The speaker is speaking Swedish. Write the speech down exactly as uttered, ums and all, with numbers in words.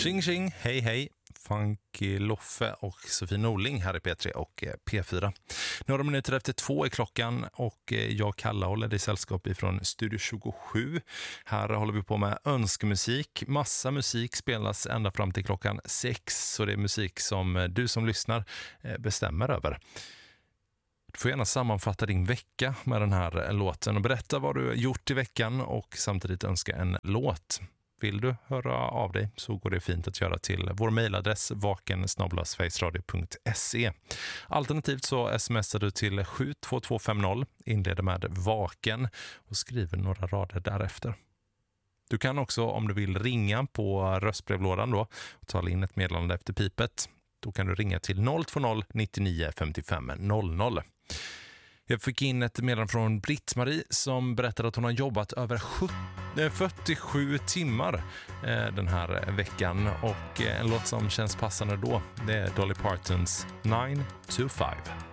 Tjing tjing, hej hej, Funky Loffe och Sofie Norling här i P tre och P fyra. Några minuter efter två är klockan och jag, Kalla, håller dig sällskap ifrån Studio tjugosju. Här håller vi på med önskemusik. Massa musik spelas ända fram till klockan sex, så det är musik som du som lyssnar bestämmer över. Du får gärna sammanfatta din vecka med den här låten och berätta vad du har gjort i veckan och samtidigt önska en låt. Vill du höra av dig så går det fint att göra till vår mejladress vaken snabel-a sverigesradio punkt se. Alternativt så smsar du till sju två två fem noll, inleder med vaken och skriver några rader därefter. Du kan också, om du vill, ringa på röstbrevlådan då och tala in ett meddelande efter pipet. Då kan du ringa till noll två noll nittionio femtiofem noll noll. Jag fick in ett meddelande från Britt-Marie som berättade att hon har jobbat över fyrtiosju timmar den här veckan. Och en låt som känns passande då, det är Dolly Partons nine to five.